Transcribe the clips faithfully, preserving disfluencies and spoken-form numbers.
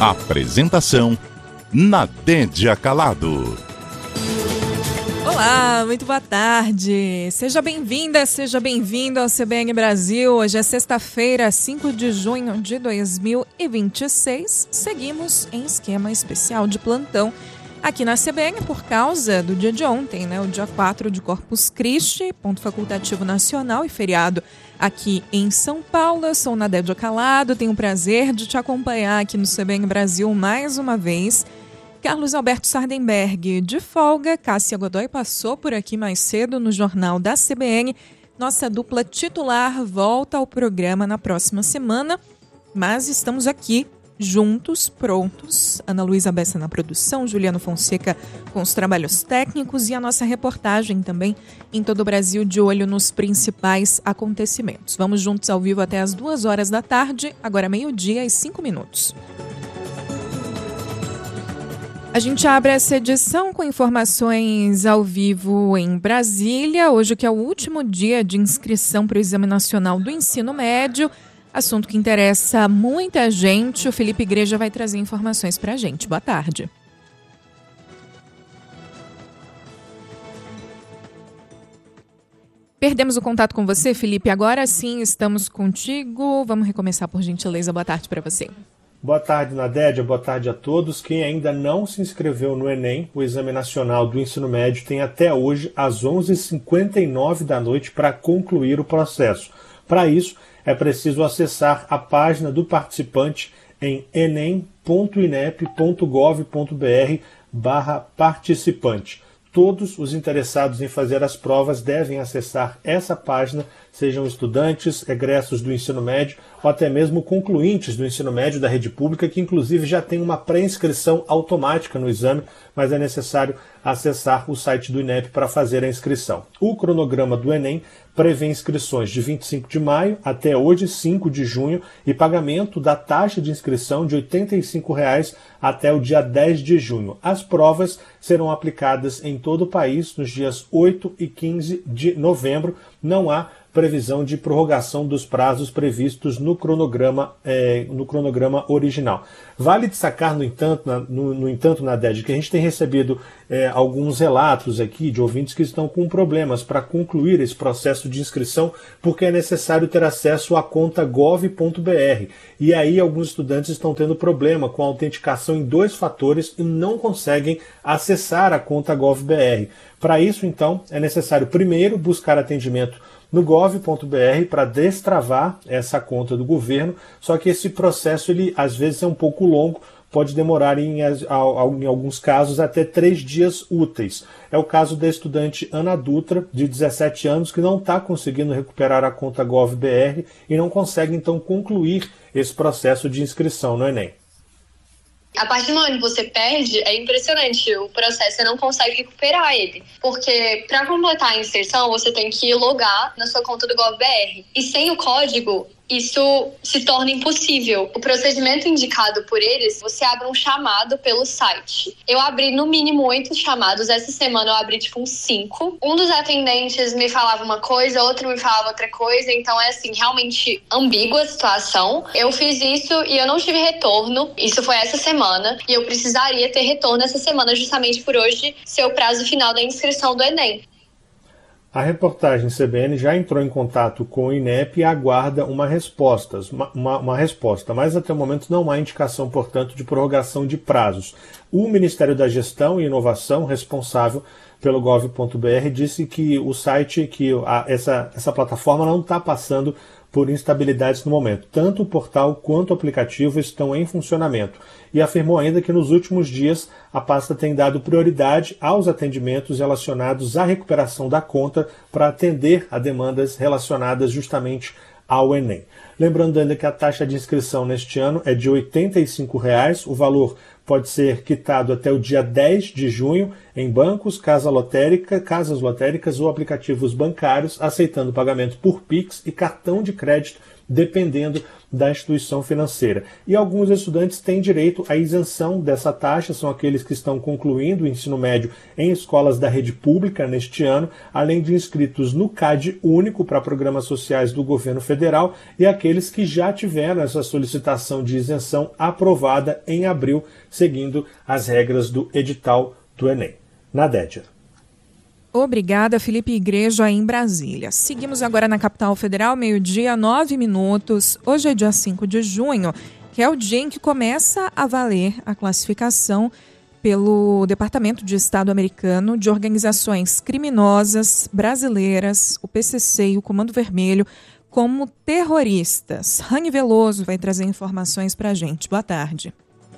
Apresentação: Nadédia Calado. Olá, muito boa tarde. Seja bem-vinda, seja bem-vindo ao C B N Brasil. Hoje é sexta-feira, cinco de junho de dois mil e vinte e seis. Seguimos em esquema especial de plantão aqui na C B N por causa do dia de ontem, né? O dia quatro de Corpus Christi, ponto facultativo nacional e feriado aqui em São Paulo. Eu sou Nadédia Calado, tenho o prazer de te acompanhar aqui no C B N Brasil mais uma vez. Carlos Alberto Sardenberg de folga, Cássia Godoy passou por aqui mais cedo no Jornal da C B N. Nossa dupla titular volta ao programa na próxima semana, mas estamos aqui juntos, prontos. Ana Luísa Bessa na produção, Juliano Fonseca com os trabalhos técnicos e a nossa reportagem também em todo o Brasil, de olho nos principais acontecimentos. Vamos juntos ao vivo até as duas horas da tarde, agora meio-dia e cinco minutos. A gente abre essa edição com informações ao vivo em Brasília, hoje que é o último dia de inscrição para o Exame Nacional do Ensino Médio, assunto que interessa muita gente. O Felipe Igreja vai trazer informações para a gente. Boa tarde. Perdemos o contato com você, Felipe. Agora sim estamos contigo. Vamos recomeçar, por gentileza. Boa tarde para você. Boa tarde, Nadédia. Boa tarde a todos. Quem ainda não se inscreveu no Enem, o Exame Nacional do Ensino Médio, tem até hoje, às onze e cinquenta e nove da noite, para concluir o processo. Para isso, é preciso acessar a página do participante em enem ponto inep ponto gov ponto br barra participante. Todos os interessados em fazer as provas devem acessar essa página, sejam estudantes, egressos do ensino médio ou até mesmo concluintes do ensino médio da rede pública, que inclusive já tem uma pré-inscrição automática no exame, mas é necessário acessar o site do INEP para fazer a inscrição. O cronograma do Enem prevê inscrições de vinte e cinco de maio até hoje, cinco de junho, e pagamento da taxa de inscrição de oitenta e cinco reais até o dia dez de junho. As provas serão aplicadas em todo o país nos dias oito e quinze de novembro. Não há previsão de prorrogação dos prazos previstos no cronograma, é, no cronograma original. Vale destacar, no entanto, na, no, no entanto, Nadédia, que a gente tem recebido é, alguns relatos aqui de ouvintes que estão com problemas para concluir esse processo de inscrição, porque é necessário ter acesso à conta gov ponto br. E aí alguns estudantes estão tendo problema com a autenticação em dois fatores e não conseguem acessar a conta gov.br. Para isso, então, é necessário primeiro buscar atendimento no gov ponto br para destravar essa conta do governo, só que esse processo, ele às vezes é um pouco longo, pode demorar em, em alguns casos até três dias úteis. É o caso da estudante Ana Dutra, de dezessete anos, que não está conseguindo recuperar a conta gov.br e não consegue então concluir esse processo de inscrição no Enem. A partir do momento que você perde, é impressionante, o processo você não consegue recuperar ele. Porque para completar a inserção, você tem que logar na sua conta do gov.br. E sem o código, isso se torna impossível. O procedimento indicado por eles, você abre um chamado pelo site. Eu abri no mínimo oito chamados, essa semana eu abri tipo uns cinco. Um dos atendentes me falava uma coisa, outro me falava outra coisa, então é assim, realmente ambígua a situação. Eu fiz isso e eu não tive retorno, isso foi essa semana, e eu precisaria ter retorno essa semana justamente por hoje ser o prazo final da inscrição do Enem. A reportagem C B N já entrou em contato com o INEP e aguarda uma resposta, uma, uma, uma resposta, mas até o momento não há indicação, portanto, de prorrogação de prazos. O Ministério da Gestão e Inovação, responsável pelo gov ponto br, disse que o site, que a, essa, essa plataforma não está passando por instabilidades no momento. Tanto o portal quanto o aplicativo estão em funcionamento. E afirmou ainda que nos últimos dias a pasta tem dado prioridade aos atendimentos relacionados à recuperação da conta para atender a demandas relacionadas justamente ao Enem. Lembrando ainda que a taxa de inscrição neste ano é de oitenta e cinco reais, o valor pode ser quitado até o dia dez de junho em bancos, casa lotérica, casas lotéricas ou aplicativos bancários, aceitando pagamento por Pix e cartão de crédito dependendo da instituição financeira. E alguns estudantes têm direito à isenção dessa taxa, são aqueles que estão concluindo o ensino médio em escolas da rede pública neste ano, além de inscritos no CAD único para programas sociais do governo federal e aqueles que já tiveram essa solicitação de isenção aprovada em abril, seguindo as regras do edital do Enem. Nadédia. Obrigada, Felipe Igreja, em Brasília. Seguimos agora na capital federal, meio-dia, nove minutos. Hoje é dia cinco de junho, que é o dia em que começa a valer a classificação pelo Departamento de Estado americano de organizações criminosas brasileiras, o P C C e o Comando Vermelho, como terroristas. Rani Veloso vai trazer informações para a gente. Boa tarde.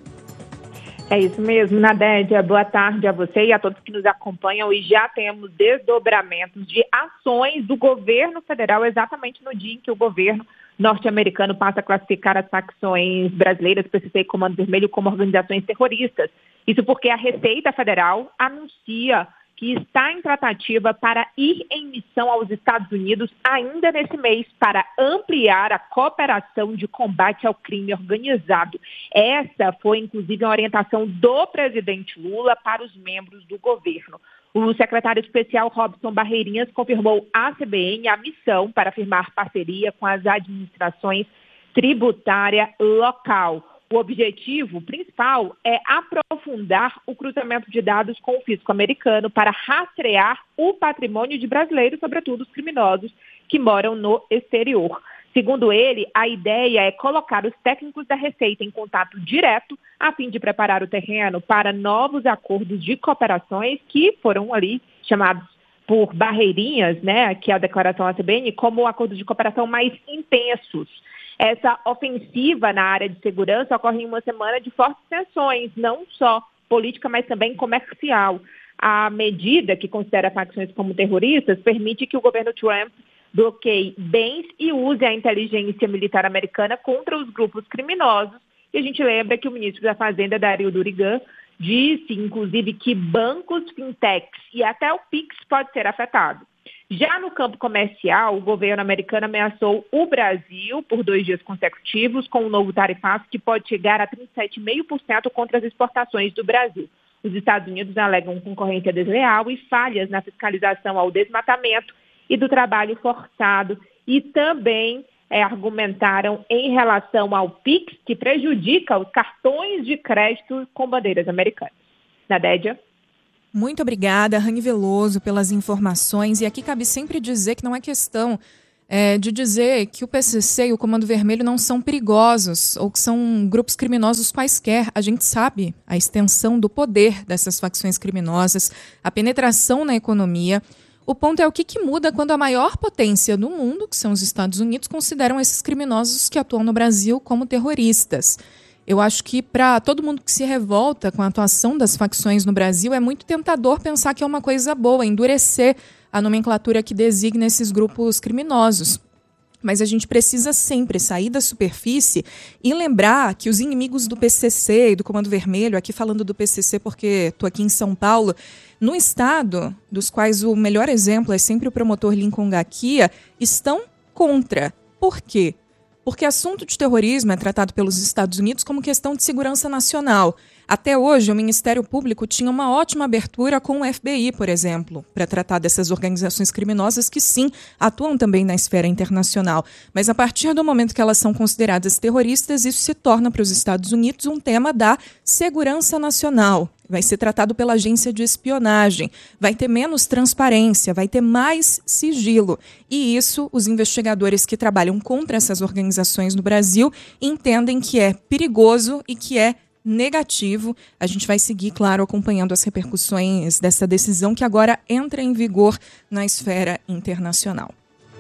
É isso mesmo, Nadédia. Boa tarde a você e a todos que nos acompanham. E já temos desdobramentos de ações do governo federal exatamente no dia em que o governo norte-americano passa a classificar as facções brasileiras, P C C e Comando Vermelho, como organizações terroristas. Isso porque a Receita Federal anuncia que está em tratativa para ir em missão aos Estados Unidos ainda nesse mês para ampliar a cooperação de combate ao crime organizado. Essa foi, inclusive, a orientação do presidente Lula para os membros do governo. O secretário especial Robson Barreirinhas confirmou à C B N a missão para firmar parceria com as administrações tributária local. O objetivo principal é aprofundar o cruzamento de dados com o fisco americano para rastrear o patrimônio de brasileiros, sobretudo os criminosos que moram no exterior. Segundo ele, a ideia é colocar os técnicos da Receita em contato direto a fim de preparar o terreno para novos acordos de cooperações que foram ali chamados por Barreirinhas, né, que é a declaração à C B N, como acordos de cooperação mais intensos. Essa ofensiva na área de segurança ocorre em uma semana de fortes tensões, não só política, mas também comercial. A medida, que considera facções como terroristas, permite que o governo Trump bloqueie bens e use a inteligência militar americana contra os grupos criminosos. E a gente lembra que o ministro da Fazenda, Dario Durigan, disse, inclusive, que bancos, fintechs e até o Pix pode ser afetado. Já no campo comercial, o governo americano ameaçou o Brasil por dois dias consecutivos com um novo tarifaço que pode chegar a trinta e sete vírgula cinco por cento contra as exportações do Brasil. Os Estados Unidos alegam concorrência desleal e falhas na fiscalização ao desmatamento e do trabalho forçado e também é, argumentaram em relação ao Pix, que prejudica os cartões de crédito com bandeiras americanas. Nadédia? Muito obrigada, Rani Veloso, pelas informações. E aqui cabe sempre dizer que não é questão é, de dizer que o P C C e o Comando Vermelho não são perigosos ou que são grupos criminosos quaisquer. A gente sabe a extensão do poder dessas facções criminosas, a penetração na economia. O ponto é o que, que muda quando a maior potência do mundo, que são os Estados Unidos, consideram esses criminosos que atuam no Brasil como terroristas. Eu acho que para todo mundo que se revolta com a atuação das facções no Brasil, é muito tentador pensar que é uma coisa boa, endurecer a nomenclatura que designa esses grupos criminosos. Mas a gente precisa sempre sair da superfície e lembrar que os inimigos do P C C e do Comando Vermelho, aqui falando do P C C porque estou aqui em São Paulo, no estado, dos quais o melhor exemplo é sempre o promotor Lincoln Gaquia, estão contra. Por quê? Porque assunto de terrorismo é tratado pelos Estados Unidos como questão de segurança nacional. Até hoje, o Ministério Público tinha uma ótima abertura com o F B I, por exemplo, para tratar dessas organizações criminosas que, sim, atuam também na esfera internacional. Mas a partir do momento que elas são consideradas terroristas, isso se torna para os Estados Unidos um tema da segurança nacional. Vai ser tratado pela agência de espionagem, vai ter menos transparência, vai ter mais sigilo. E isso, os investigadores que trabalham contra essas organizações no Brasil entendem que é perigoso e que é negativo. A gente vai seguir, claro, acompanhando as repercussões dessa decisão que agora entra em vigor na esfera internacional.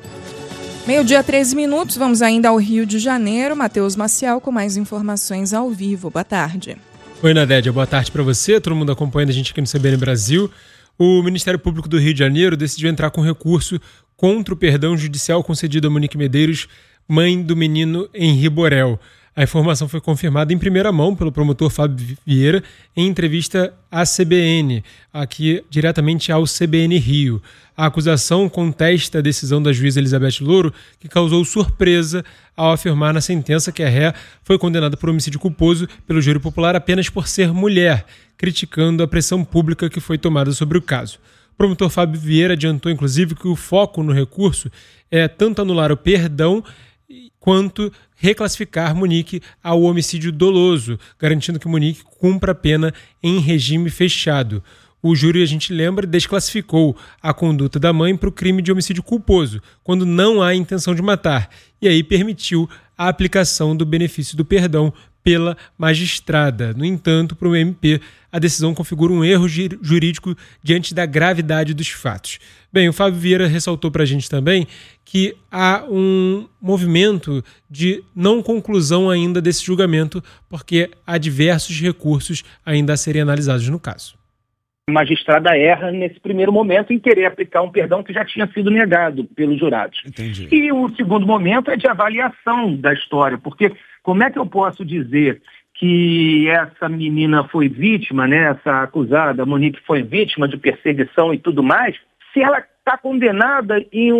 Meio-dia, treze minutos, vamos ainda ao Rio de Janeiro. Matheus Maciel com mais informações ao vivo. Boa tarde. Oi, Nadédia, boa tarde para você, todo mundo acompanhando a gente aqui no C B N Brasil. O Ministério Público do Rio de Janeiro decidiu entrar com recurso contra o perdão judicial concedido a Monique Medeiros, mãe do menino Henri Borel. A informação foi confirmada em primeira mão pelo promotor Fábio Vieira em entrevista à C B N, aqui diretamente ao C B N Rio. A acusação contesta a decisão da juíza Elizabeth Louro, que causou surpresa ao afirmar na sentença que a ré foi condenada por homicídio culposo pelo júri popular apenas por ser mulher, criticando a pressão pública que foi tomada sobre o caso. O promotor Fábio Vieira adiantou, inclusive, que o foco no recurso é tanto anular o perdão quanto reclassificar Monique ao homicídio doloso, garantindo que Monique cumpra a pena em regime fechado. O júri, a gente lembra, desclassificou a conduta da mãe para o crime de homicídio culposo, quando não há intenção de matar, e aí permitiu a aplicação do benefício do perdão pela magistrada. No entanto, para o M P, a decisão configura um erro jurídico diante da gravidade dos fatos. Bem, o Fábio Vieira ressaltou para a gente também que há um movimento de não conclusão ainda desse julgamento, porque há diversos recursos ainda a serem analisados no caso. A magistrada erra nesse primeiro momento em querer aplicar um perdão que já tinha sido negado pelos jurados. Entendi. E o segundo momento é de avaliação da história, porque como é que eu posso dizer que essa menina foi vítima, né, essa acusada, Monique, foi vítima de perseguição e tudo mais, se ela está condenada em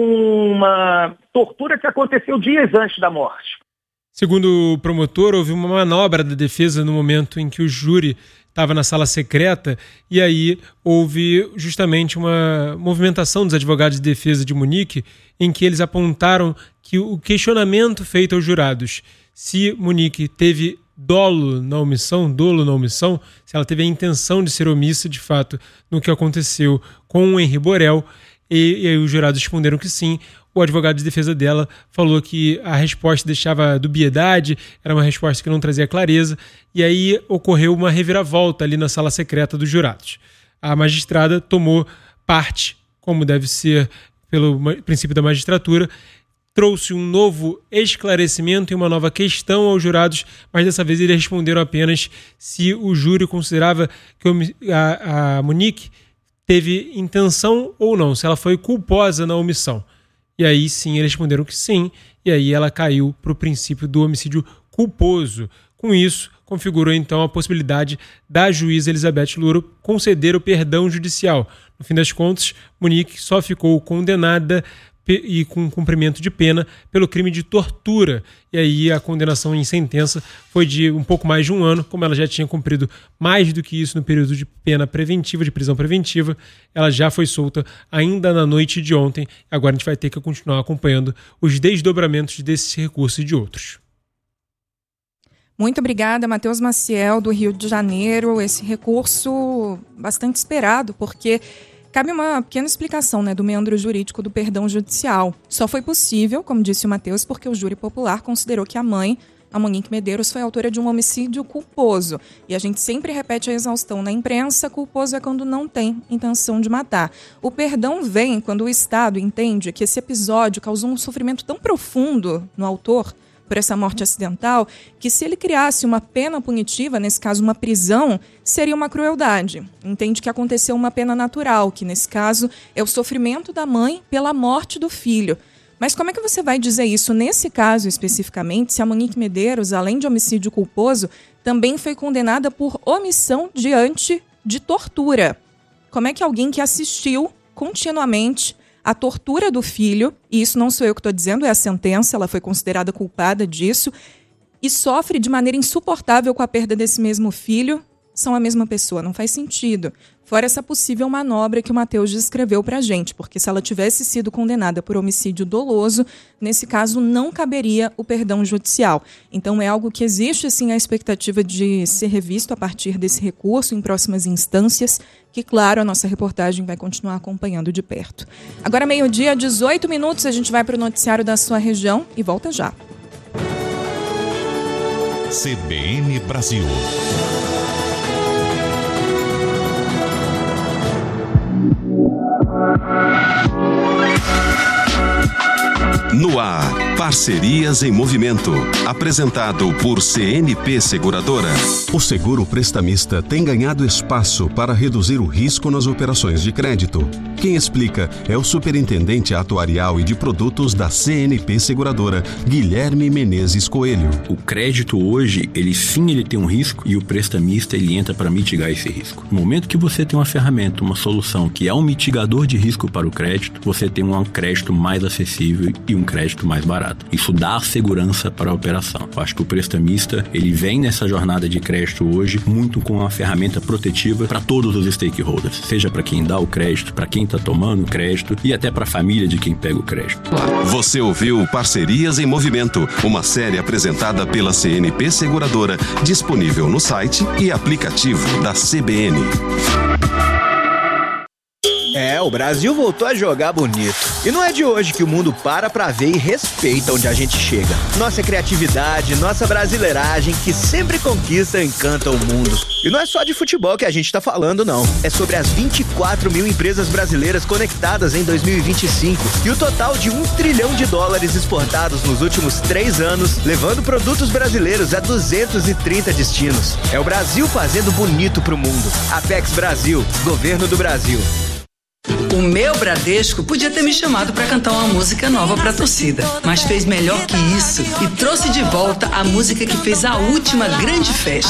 uma tortura que aconteceu dias antes da morte? Segundo o promotor, houve uma manobra da defesa no momento em que o júri estava na sala secreta, e aí houve justamente uma movimentação dos advogados de defesa de Monique, em que eles apontaram que o questionamento feito aos jurados, se Monique teve dolo na omissão, dolo na omissão, se ela teve a intenção de ser omissa, de fato, no que aconteceu com o Henri Borel, e, e aí os jurados responderam que sim. O advogado de defesa dela falou que a resposta deixava dubiedade, era uma resposta que não trazia clareza, e aí ocorreu uma reviravolta ali na sala secreta dos jurados. A magistrada tomou parte, como deve ser pelo princípio da magistratura, trouxe um novo esclarecimento e uma nova questão aos jurados, mas dessa vez eles responderam apenas se o júri considerava que a, a Monique teve intenção ou não, se ela foi culposa na omissão. E aí sim, eles responderam que sim, e aí ela caiu para o princípio do homicídio culposo. Com isso, configurou então a possibilidade da juíza Elizabeth Louro conceder o perdão judicial. No fim das contas, Monique só ficou condenada e com cumprimento de pena pelo crime de tortura. E aí a condenação em sentença foi de um pouco mais de um ano, como ela já tinha cumprido mais do que isso no período de pena preventiva, de prisão preventiva, ela já foi solta ainda na noite de ontem. Agora a gente vai ter que continuar acompanhando os desdobramentos desse recurso e de outros. Muito obrigada, Matheus Maciel, do Rio de Janeiro. Esse recurso bastante esperado, porque cabe uma pequena explicação, né, do meandro jurídico do perdão judicial. Só foi possível, como disse o Matheus, porque o júri popular considerou que a mãe, a Monique Medeiros, foi autora de um homicídio culposo. E a gente sempre repete a exaustão na imprensa: culposo é quando não tem intenção de matar. O perdão vem quando o Estado entende que esse episódio causou um sofrimento tão profundo no autor por essa morte acidental, que se ele criasse uma pena punitiva, nesse caso uma prisão, seria uma crueldade. Entende que aconteceu uma pena natural, que nesse caso é o sofrimento da mãe pela morte do filho. Mas como é que você vai dizer isso nesse caso especificamente, se a Monique Medeiros, além de homicídio culposo, também foi condenada por omissão diante de tortura? Como é que alguém que assistiu continuamente a tortura do filho, e isso não sou eu que estou dizendo, é a sentença, ela foi considerada culpada disso, e sofre de maneira insuportável com a perda desse mesmo filho, são a mesma pessoa? Não faz sentido. Fora essa possível manobra que o Matheus descreveu para a gente, porque se ela tivesse sido condenada por homicídio doloso, nesse caso não caberia o perdão judicial. Então é algo que existe sim a expectativa de ser revisto a partir desse recurso em próximas instâncias, que, claro, a nossa reportagem vai continuar acompanhando de perto. Agora, meio-dia, dezoito minutos, a gente vai para o noticiário da sua região e volta já. C B N Brasil. No ar, Parcerias em Movimento. Apresentado por C N P Seguradora. O seguro prestamista tem ganhado espaço para reduzir o risco nas operações de crédito. Quem explica é o superintendente atuarial e de produtos da C N P Seguradora, Guilherme Menezes Coelho. O crédito hoje, ele sim, ele tem um risco e o prestamista, ele entra para mitigar esse risco. No momento que você tem uma ferramenta, uma solução que é um mitigador de risco para o crédito, você tem um crédito mais acessível e um crédito mais barato. Isso dá segurança para a operação. Eu acho que o prestamista, ele vem nessa jornada de crédito hoje muito com uma ferramenta protetiva para todos os stakeholders, seja para quem dá o crédito, para quem está tomando o crédito e até para a família de quem pega o crédito. Você ouviu Parcerias em Movimento, uma série apresentada pela C N P Seguradora, disponível no site e aplicativo da C B N. É, o Brasil voltou a jogar bonito. E não é de hoje que o mundo para pra ver e respeita onde a gente chega. Nossa criatividade, nossa brasileiragem, que sempre conquista e encanta o mundo. E não é só de futebol que a gente tá falando, não. É sobre as vinte e quatro mil empresas brasileiras conectadas em dois mil e vinte e cinco e o total de um trilhão de dólares exportados nos últimos três anos, levando produtos brasileiros a duzentos e trinta destinos. É o Brasil fazendo bonito pro mundo. Apex Brasil, Governo do Brasil. O meu Bradesco podia ter me chamado para cantar uma música nova para a torcida, mas fez melhor que isso e trouxe de volta a música que fez a última grande festa.